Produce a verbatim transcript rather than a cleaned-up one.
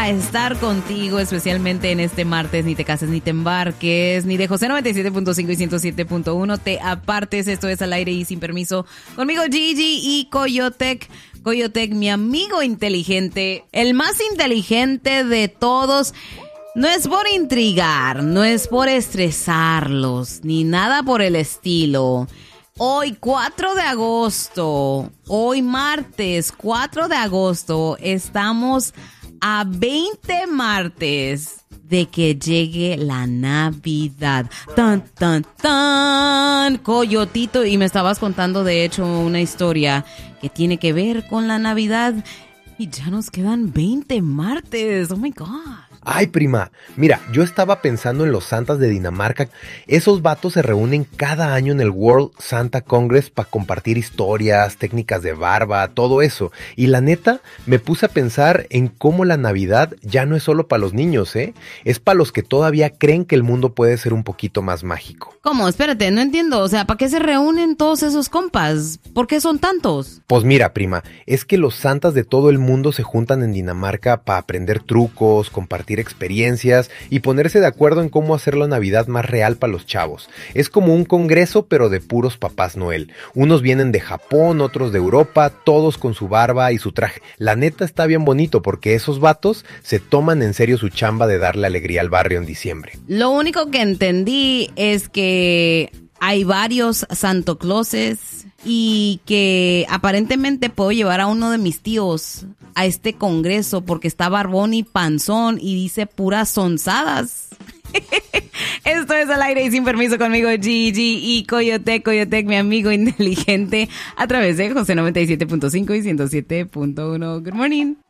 a estar contigo, especialmente en este martes. Ni te cases ni te embarques, ni de José noventa y siete punto cinco y ciento siete punto uno te apartes. Esto es Al Aire y Sin Permiso conmigo, Gigi y Coyotec. Coyotec, mi amigo inteligente, el más inteligente de todos. No es por intrigar, no es por estresarlos, ni nada por el estilo. Hoy, cuatro de agosto, hoy martes, cuatro de agosto, estamos a veinte martes de que llegue la Navidad. Tan, tan, tan, Coyotito. Y me estabas contando, de hecho, una historia que tiene que ver con la Navidad. Y ya nos quedan veinte martes. Oh, my God. Ay, prima, mira, yo estaba pensando en los santas de Dinamarca. Esos vatos se reúnen cada año en el World Santa Congress para compartir historias, técnicas de barba, todo eso. Y la neta, me puse a pensar en cómo la Navidad ya no es solo para los niños, ¿eh? Es para los que todavía creen que el mundo puede ser un poquito más mágico. ¿Cómo? Espérate, no entiendo. O sea, ¿para qué se reúnen todos esos compas? ¿Por qué son tantos? Pues mira, prima, es que los santas de todo el mundo se juntan en Dinamarca para aprender trucos, compartir experiencias y ponerse de acuerdo en cómo hacer la Navidad más real para los chavos. Es como un congreso, pero de puros papás Noel. Unos vienen de Japón, otros de Europa, todos con su barba y su traje. La neta está bien bonito porque esos vatos se toman en serio su chamba de darle alegría al barrio en diciembre. Lo único que entendí es que hay varios Santo Clauses y que aparentemente puedo llevar a uno de mis tíos a este congreso porque está barbón y panzón y dice puras sonzadas. Esto es Al Aire y Sin Permiso conmigo, Gigi y Coyotec. Coyotec, mi amigo inteligente, a través de José noventa y siete punto cinco y ciento siete punto uno. Good morning.